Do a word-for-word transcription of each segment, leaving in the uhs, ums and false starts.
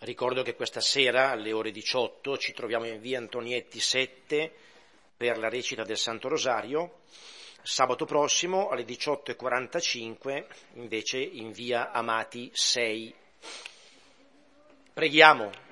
Ricordo che questa sera alle ore diciotto ci troviamo in via Antonietti sette per la recita del Santo Rosario. Sabato prossimo alle diciotto e quarantacinque invece in via Amati sei. Preghiamo.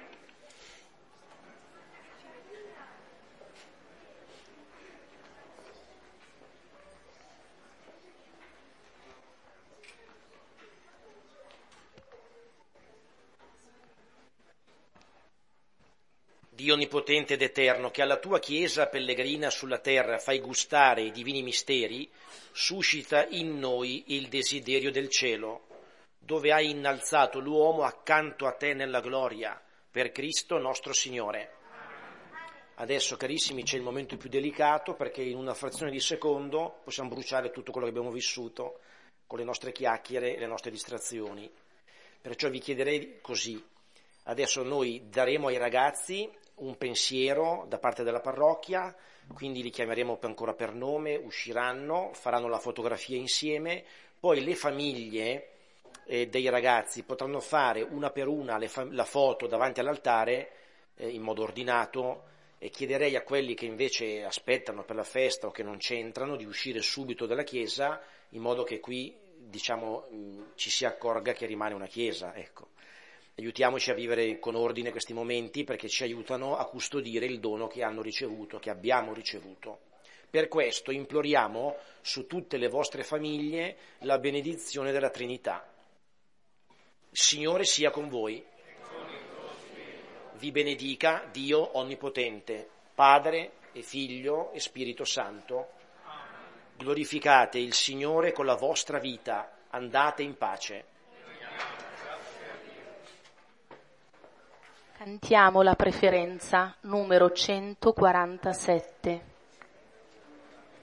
Dio onnipotente ed eterno, che alla tua Chiesa pellegrina sulla terra fai gustare i divini misteri, suscita in noi il desiderio del cielo, dove hai innalzato l'uomo accanto a te nella gloria, per Cristo nostro Signore. Adesso, carissimi, c'è il momento più delicato, perché in una frazione di secondo possiamo bruciare tutto quello che abbiamo vissuto con le nostre chiacchiere e le nostre distrazioni. Perciò vi chiederei così: adesso noi daremo ai ragazzi un pensiero da parte della parrocchia, quindi li chiameremo ancora per nome, usciranno, faranno la fotografia insieme, poi le famiglie eh, dei ragazzi potranno fare una per una le fam- la foto davanti all'altare eh, in modo ordinato, e chiederei a quelli che invece aspettano per la festa o che non c'entrano di uscire subito dalla chiesa, in modo che qui, diciamo, mh, ci si accorga che rimane una chiesa, ecco. Aiutiamoci a vivere con ordine questi momenti, perché ci aiutano a custodire il dono che hanno ricevuto, che abbiamo ricevuto. Per questo imploriamo su tutte le vostre famiglie la benedizione della Trinità. Il Signore sia con voi. Vi benedica Dio Onnipotente, Padre e Figlio e Spirito Santo. Glorificate il Signore con la vostra vita. Andate in pace. Cantiamo la preferenza numero centoquarantasette.